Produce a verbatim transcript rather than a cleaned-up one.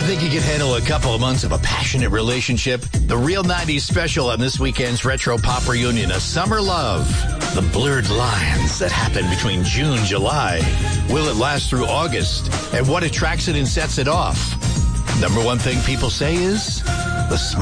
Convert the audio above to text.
Think you can handle a couple of months of a passionate relationship? The Real nineties special on this weekend's Retro Pop Reunion, A Summer Love. The blurred lines that happen between June and July. Will it last through August? And what attracts it and sets it off? Number one thing people say is the smile.